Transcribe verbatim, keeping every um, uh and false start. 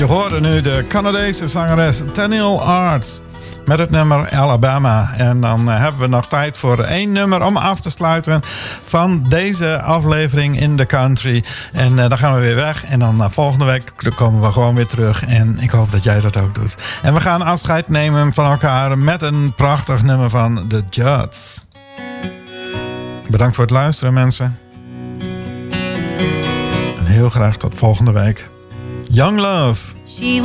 Je hoorde nu de Canadese zangeres Tenille Arts met het nummer Alabama. En dan uh, hebben we nog tijd voor één nummer om af te sluiten van deze aflevering in the country. En uh, dan gaan we weer weg. En dan uh, volgende week komen we gewoon weer terug. En ik hoop dat jij dat ook doet. En we gaan afscheid nemen van elkaar met een prachtig nummer van The Judds. Bedankt voor het luisteren, mensen. En heel graag tot volgende week. Young Love.